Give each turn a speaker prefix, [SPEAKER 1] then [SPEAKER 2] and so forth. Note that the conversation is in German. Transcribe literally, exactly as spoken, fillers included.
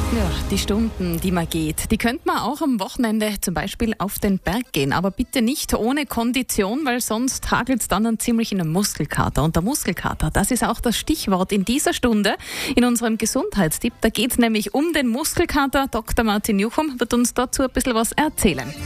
[SPEAKER 1] Ja, die Stunden, die man geht, die könnte man auch am Wochenende zum Beispiel auf den Berg gehen. Aber bitte nicht ohne Kondition, weil sonst hagelt es dann, dann ziemlich in einem Muskelkater. Und der Muskelkater, das ist auch das Stichwort in dieser Stunde in unserem Gesundheitstipp. Da geht es nämlich um den Muskelkater. Doktor Martin Juchum wird uns dazu ein bisschen was erzählen.